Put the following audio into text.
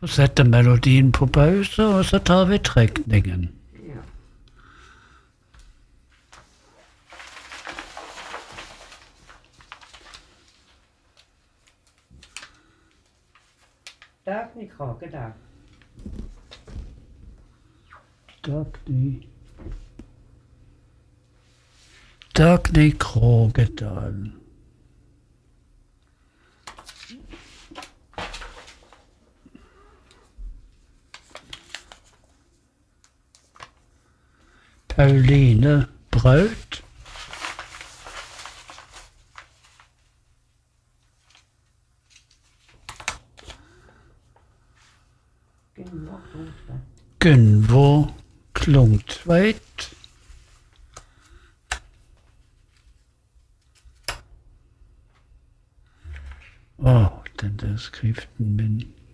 Så setter melodien på pause, og så tar vi trekningen. Ja. Dagny Krokedag. Dagny Krogedal. Pauline Braut. Gunvor Klungtveit. Den der skriften min.